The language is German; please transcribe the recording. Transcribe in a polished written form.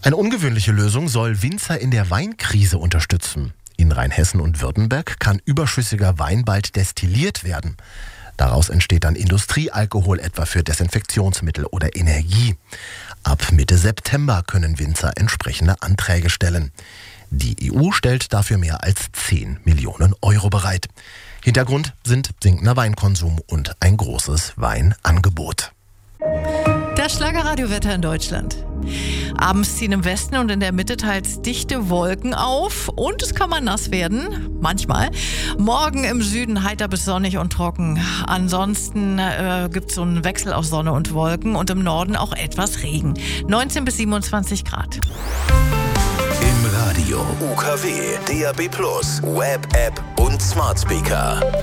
Eine ungewöhnliche Lösung soll Winzer in der Weinkrise unterstützen. In Rheinhessen und Württemberg kann überschüssiger Wein bald destilliert werden. Daraus entsteht dann Industriealkohol, etwa für Desinfektionsmittel oder Energie. Ab Mitte September können Winzer entsprechende Anträge stellen. Die EU stellt dafür mehr als 10 Millionen Euro bereit. Hintergrund sind sinkender Weinkonsum und ein großes Weinangebot. Das Schlagerradiowetter in Deutschland. Abends ziehen im Westen und in der Mitte teils dichte Wolken auf und es kann mal nass werden, manchmal. Morgen im Süden heiter bis sonnig und trocken. Ansonsten gibt es so einen Wechsel aus Sonne und Wolken und im Norden auch etwas Regen. 19 bis 27 Grad. Im Radio, UKW, DAB+, Web-App und Smart Speaker.